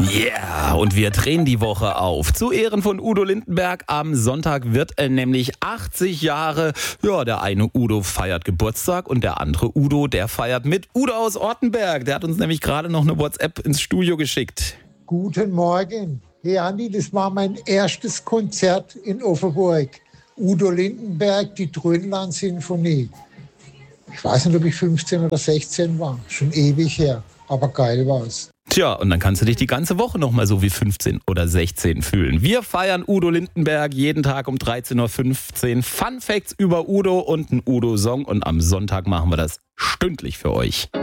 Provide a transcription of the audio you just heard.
Yeah, und wir drehen die Woche auf. Zu Ehren von Udo Lindenberg. Am Sonntag wird er nämlich 80 Jahre. Ja, der eine Udo feiert Geburtstag und der andere Udo, der feiert mit. Udo aus Ortenberg, der hat uns nämlich gerade noch eine WhatsApp ins Studio geschickt. Guten Morgen. Hey Andi, das war mein erstes Konzert in Offenburg. Udo Lindenberg, die Trödelland-Sinfonie. Ich weiß nicht, ob ich 15 oder 16 war. Schon ewig her. Aber geil war's. Tja, und dann kannst du dich die ganze Woche nochmal so wie 15 oder 16 fühlen. Wir feiern Udo Lindenberg jeden Tag um 13.15 Uhr. Fun Facts über Udo und einen Udo-Song. Und am Sonntag machen wir das stündlich für euch.